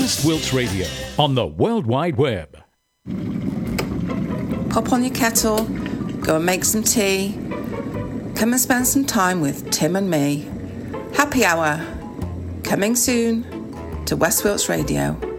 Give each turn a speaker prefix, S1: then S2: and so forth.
S1: West Wilts Radio on the World Wide Web.
S2: Pop on your kettle, go and make some tea. Come and spend some time with Tim and me. Happy Hour, coming soon to West Wilts Radio.